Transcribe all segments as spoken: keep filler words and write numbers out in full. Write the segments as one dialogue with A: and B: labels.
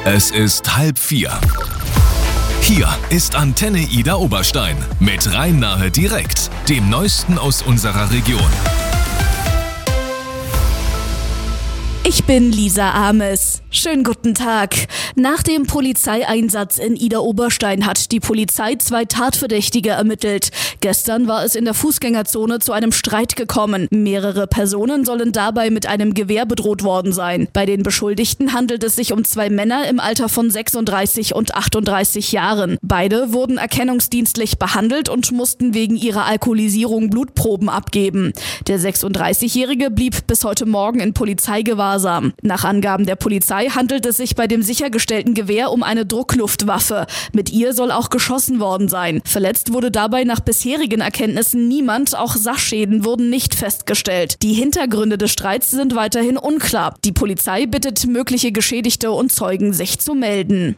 A: Es ist halb vier. Hier ist Antenne Ida Oberstein mit Rhein-Nahe direkt, dem Neuesten aus unserer Region.
B: Ich bin Lisa Ames. Schönen guten Tag. Nach dem Polizeieinsatz in Ida Oberstein hat die Polizei zwei Tatverdächtige ermittelt. Gestern war es in der Fußgängerzone zu einem Streit gekommen. Mehrere Personen sollen dabei mit einem Gewehr bedroht worden sein. Bei den Beschuldigten handelt es sich um zwei Männer im Alter von sechsunddreißig und achtunddreißig Jahren. Beide wurden erkennungsdienstlich behandelt und mussten wegen ihrer Alkoholisierung Blutproben abgeben. Der sechsunddreißigjährige blieb bis heute Morgen in Polizeigewahrsam. Nach Angaben der Polizei handelt es sich bei dem sichergestellten Gewehr um eine Druckluftwaffe. Mit ihr soll auch geschossen worden sein. Verletzt wurde dabei nach bisherigen Erkenntnissen niemand, auch Sachschäden wurden nicht festgestellt. Die Hintergründe des Streits sind weiterhin unklar. Die Polizei bittet mögliche Geschädigte und Zeugen, sich zu melden.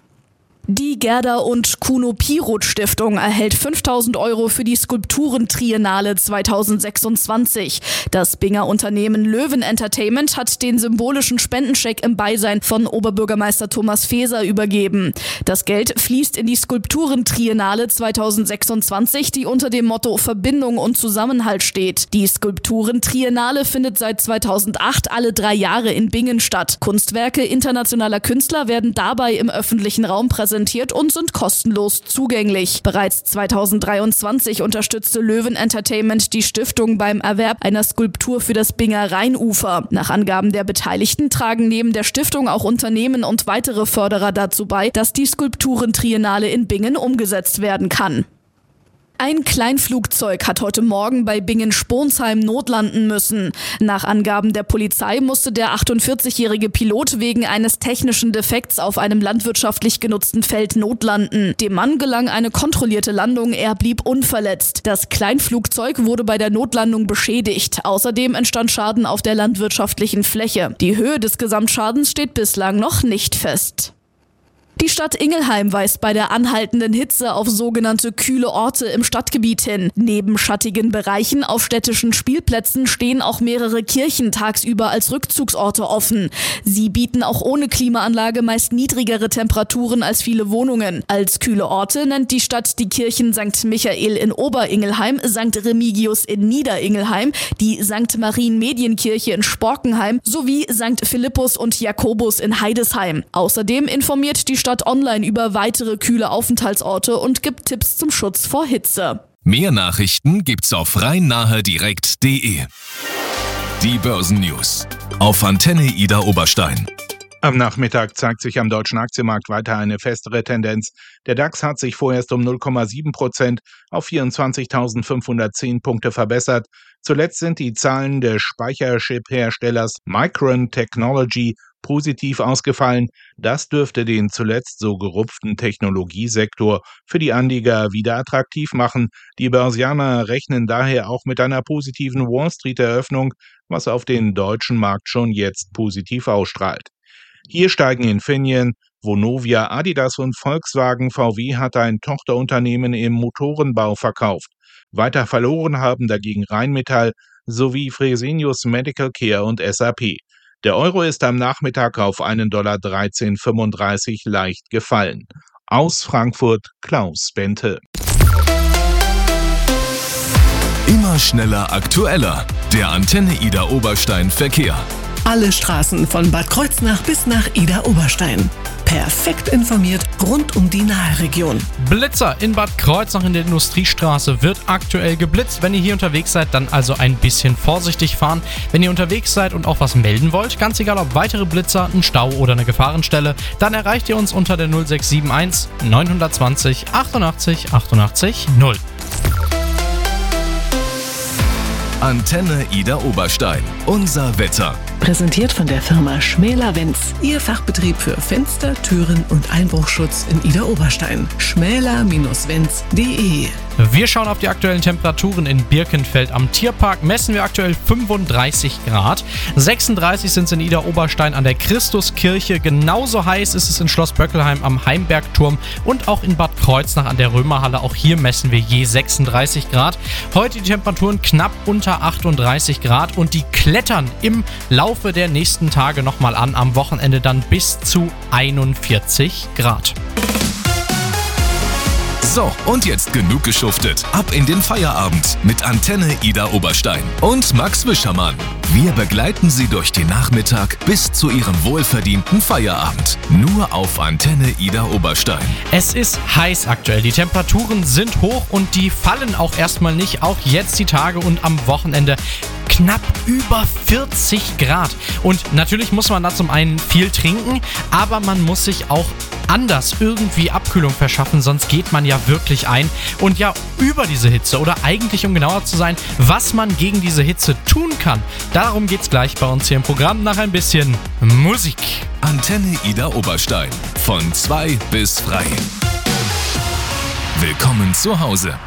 B: Die Gerda und Kuno Piroth Stiftung erhält fünftausend Euro für die Skulpturen-Triennale zweitausendsechsundzwanzig. Das Binger Unternehmen Löwen Entertainment hat den symbolischen Spendenscheck im Beisein von Oberbürgermeister Thomas Faeser übergeben. Das Geld fließt in die Skulpturen-Triennale zweitausendsechsundzwanzig, die unter dem Motto Verbindung und Zusammenhalt steht. Die Skulpturen-Triennale findet seit zweitausendacht alle drei Jahre in Bingen statt. Kunstwerke internationaler Künstler werden dabei im öffentlichen Raum präsentiert und sind kostenlos zugänglich. Bereits zweitausenddreiundzwanzig unterstützte Löwen Entertainment die Stiftung beim Erwerb einer Skulptur für das Binger Rheinufer. Nach Angaben der Beteiligten tragen neben der Stiftung auch Unternehmen und weitere Förderer dazu bei, dass die Skulpturen-Triennale in Bingen umgesetzt werden kann. Ein Kleinflugzeug hat heute Morgen bei Bingen-Sponsheim notlanden müssen. Nach Angaben der Polizei musste der achtundvierzigjährige Pilot wegen eines technischen Defekts auf einem landwirtschaftlich genutzten Feld notlanden. Dem Mann gelang eine kontrollierte Landung, er blieb unverletzt. Das Kleinflugzeug wurde bei der Notlandung beschädigt. Außerdem entstand Schaden auf der landwirtschaftlichen Fläche. Die Höhe des Gesamtschadens steht bislang noch nicht fest. Die Stadt Ingelheim weist bei der anhaltenden Hitze auf sogenannte kühle Orte im Stadtgebiet hin. Neben schattigen Bereichen auf städtischen Spielplätzen stehen auch mehrere Kirchen tagsüber als Rückzugsorte offen. Sie bieten auch ohne Klimaanlage meist niedrigere Temperaturen als viele Wohnungen. Als kühle Orte nennt die Stadt die Kirchen Sankt Michael in Oberingelheim, Sankt Remigius in Niederingelheim, die Sankt Marien-Medienkirche in Sporkenheim sowie Sankt Philippus und Jakobus in Heidesheim. Außerdem informiert die Stadt online über weitere kühle Aufenthaltsorte und gibt Tipps zum Schutz vor Hitze.
A: Mehr Nachrichten gibt's auf rhein-nahe direkt punkt de. Die Börsennews auf Antenne Ida Oberstein.
C: Am Nachmittag zeigt sich am deutschen Aktienmarkt weiter eine festere Tendenz. Der DAX hat sich vorerst um null Komma sieben Prozent auf vierundzwanzigtausendfünfhundertzehn Punkte verbessert. Zuletzt sind die Zahlen des Speicherchip-Herstellers Micron Technology positiv ausgefallen. Das dürfte den zuletzt so gerupften Technologiesektor für die Anleger wieder attraktiv machen. Die Börsianer rechnen daher auch mit einer positiven Wall-Street-Eröffnung, was auf den deutschen Markt schon jetzt positiv ausstrahlt. Hier steigen Infineon, Vonovia, Adidas und Volkswagen. V W hat ein Tochterunternehmen im Motorenbau verkauft. Weiter verloren haben dagegen Rheinmetall sowie Fresenius Medical Care und S A P. Der Euro ist am Nachmittag auf einen Dollar dreizehn Komma fünfunddreißig leicht gefallen. Aus Frankfurt Klaus Bente.
A: Immer schneller aktueller. Der Antenne Ida Oberstein Verkehr.
D: Alle Straßen von Bad Kreuznach bis nach Ida Oberstein. Perfekt informiert rund um die Nahe-Region.
E: Blitzer in Bad Kreuznach in der Industriestraße wird aktuell geblitzt. Wenn ihr hier unterwegs seid, dann also ein bisschen vorsichtig fahren. Wenn ihr unterwegs seid und auch was melden wollt, ganz egal ob weitere Blitzer, ein Stau oder eine Gefahrenstelle, dann erreicht ihr uns unter der null sechs sieben eins neun zwei null achtundachtzig achtundachtzig null.
A: Antenne Ida Oberstein. Unser Wetter.
D: Präsentiert von der Firma Schmäler-Wenz. Ihr Fachbetrieb für Fenster, Türen und Einbruchschutz in Ida Oberstein. schmäler Bindestrich wenz punkt de
E: Wir schauen auf die aktuellen Temperaturen in Birkenfeld am Tierpark. Messen wir aktuell fünfunddreißig Grad. sechsunddreißig sind es in Idar-Oberstein an der Christuskirche. Genauso heiß ist es in Schloss Böckelheim am Heimbergturm und auch in Bad Kreuznach an der Römerhalle. Auch hier messen wir je sechsunddreißig Grad. Heute die Temperaturen knapp unter achtunddreißig Grad und die klettern im Laufe der nächsten Tage nochmal an. Am Wochenende dann bis zu einundvierzig Grad.
A: So, und jetzt genug geschuftet. Ab in den Feierabend mit Antenne Idar Oberstein und Max Wischermann. Wir begleiten Sie durch den Nachmittag bis zu Ihrem wohlverdienten Feierabend. Nur auf Antenne Idar Oberstein.
E: Es ist heiß aktuell. Die Temperaturen sind hoch und die fallen auch erstmal nicht. Auch jetzt die Tage und am Wochenende knapp über vierzig Grad. Und natürlich muss man da zum einen viel trinken, aber man muss sich auch anders irgendwie Abkühlung verschaffen, sonst geht man ja wirklich ein. Und ja, über diese Hitze oder eigentlich, um genauer zu sein, was man gegen diese Hitze tun kann, darum geht's gleich bei uns hier im Programm nach ein bisschen Musik.
A: Antenne Idar Oberstein. Von zwei bis frei. Willkommen zu Hause.